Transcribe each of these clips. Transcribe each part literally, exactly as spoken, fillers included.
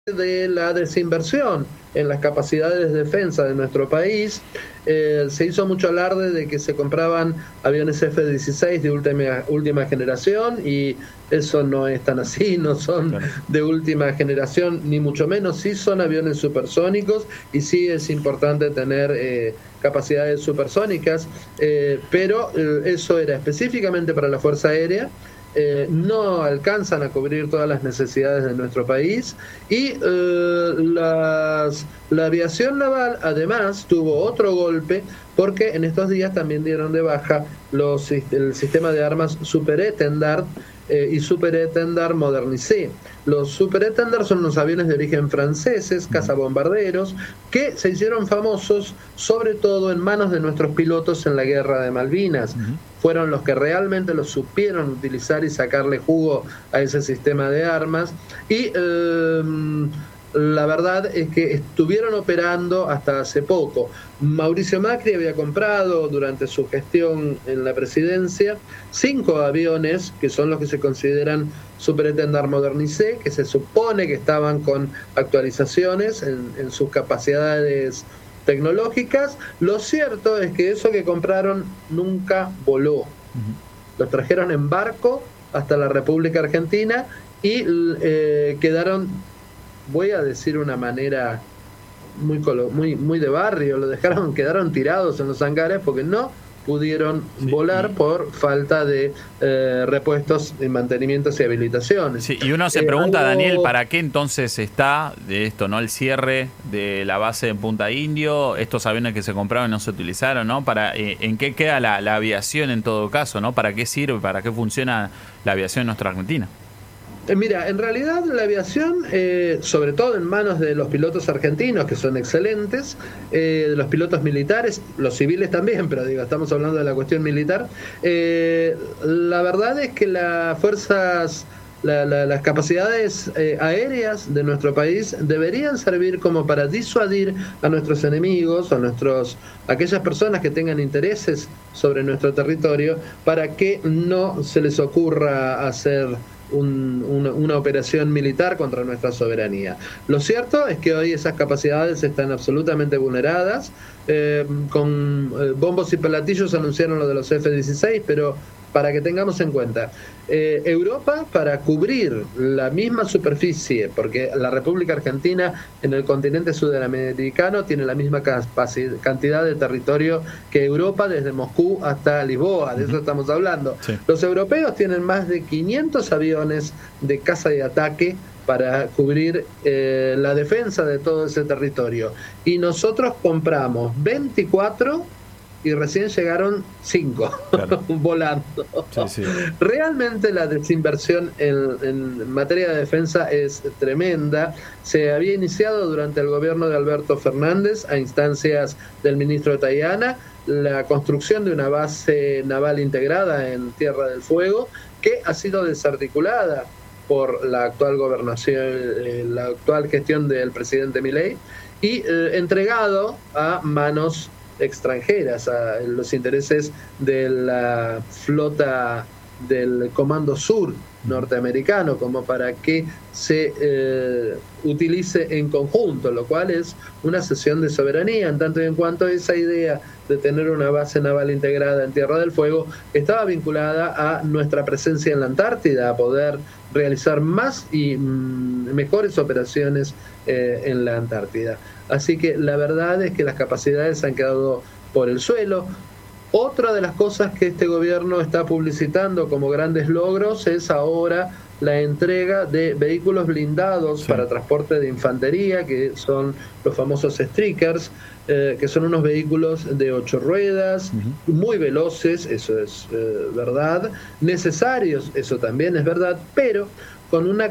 de la desinversión en las capacidades de defensa de nuestro país. Eh, se hizo mucho alarde de que se compraban aviones F dieciséis de última, última generación, y eso no es tan así, no son claro. de última generación, ni mucho menos. Sí son aviones supersónicos y sí es importante tener eh, capacidades supersónicas, eh, pero eh, eso era específicamente para la Fuerza Aérea. Eh, no alcanzan a cubrir todas las necesidades de nuestro país, y eh, las, la aviación naval además tuvo otro golpe, porque en estos días también dieron de baja los, el sistema de armas Super-Étendard eh, y Super-Étendard Modernisé. Los Super-Étendard son unos aviones de origen franceses, cazabombarderos, que se hicieron famosos sobre todo en manos de nuestros pilotos en la guerra de Malvinas. Uh-huh. Fueron los que realmente los supieron utilizar y sacarle jugo a ese sistema de armas, y eh, la verdad es que estuvieron operando hasta hace poco. Mauricio Macri había comprado durante su gestión en la presidencia cinco aviones que son los que se consideran Super-Étendard Modernisé, que se supone que estaban con actualizaciones en, en sus capacidades tecnológicas. Lo cierto es que eso que compraron nunca voló. Uh-huh. Los trajeron en barco hasta la República Argentina y eh, quedaron, voy a decir una manera muy, muy, muy de barrio, lo dejaron, quedaron tirados en los hangares porque no pudieron sí, volar y... por falta de eh, repuestos, y mantenimientos y habilitaciones. Sí, y uno se eh, pregunta, algo... Daniel, ¿para qué entonces está de esto, no, el cierre de la base en Punta Indio, estos aviones que se compraron y no se utilizaron, ¿no? Para eh, ¿en qué queda la, la aviación en todo caso, ¿no? ¿Para qué sirve, para qué funciona la aviación en nuestra Argentina? Mira, en realidad la aviación, eh, sobre todo en manos de los pilotos argentinos, que son excelentes, eh, de los pilotos militares, los civiles también, pero digo, estamos hablando de la cuestión militar, eh, la verdad es que las fuerzas, la, la, las capacidades eh, aéreas de nuestro país deberían servir como para disuadir a nuestros enemigos, a nuestros, a aquellas personas que tengan intereses sobre nuestro territorio, para que no se les ocurra hacer Un, una, una operación militar contra nuestra soberanía. Lo cierto es que hoy esas capacidades están absolutamente vulneradas. Eh, con eh, bombos y platillos anunciaron lo de los F dieciséis, pero para que tengamos en cuenta, eh, Europa, para cubrir la misma superficie, porque la República Argentina en el continente sudamericano tiene la misma capacidad, cantidad de territorio que Europa, desde Moscú hasta Lisboa, de eso estamos hablando. Sí. Los europeos tienen más de quinientos aviones de caza y ataque para cubrir eh, la defensa de todo ese territorio, y nosotros compramos veinticuatro y recién llegaron cinco, claro. volando. Sí, sí. Realmente la desinversión en, en materia de defensa es tremenda. Se había iniciado durante el gobierno de Alberto Fernández, a instancias del ministro Tajana, la construcción de una base naval integrada en Tierra del Fuego, que ha sido desarticulada por la actual gobernación, eh, la actual gestión del presidente Milei, y eh, entregado a manos extranjeras, a los intereses de la flota del Comando Sur norteamericano, como para que se eh, utilice en conjunto, lo cual es una cesión de soberanía, en tanto y en cuanto esa idea de tener una base naval integrada en Tierra del Fuego estaba vinculada a nuestra presencia en la Antártida, a poder realizar más y mm, mejores operaciones eh, en la Antártida. Así que la verdad es que las capacidades han quedado por el suelo. Otra de las cosas que este gobierno está publicitando como grandes logros es ahora la entrega de vehículos blindados sí. para transporte de infantería, que son los famosos Strykers, eh, que son unos vehículos de ocho ruedas, uh-huh. muy veloces, eso es eh, verdad, necesarios, eso también es verdad, pero con una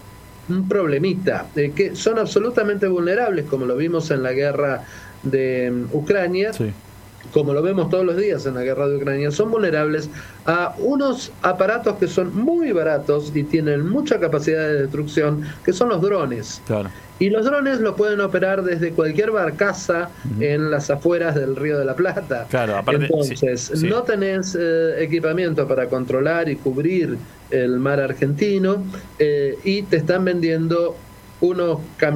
un problemita, eh, que son absolutamente vulnerables, como lo vimos en la guerra de um, Ucrania, sí. como lo vemos todos los días en la guerra de Ucrania, son vulnerables a unos aparatos que son muy baratos y tienen mucha capacidad de destrucción, que son los drones. Claro. Y los drones los pueden operar desde cualquier barcaza uh-huh. en las afueras del Río de la Plata. Claro, aparte, Entonces, sí, sí. no tenés eh, equipamiento para controlar y cubrir el mar argentino, eh, y te están vendiendo unos camiones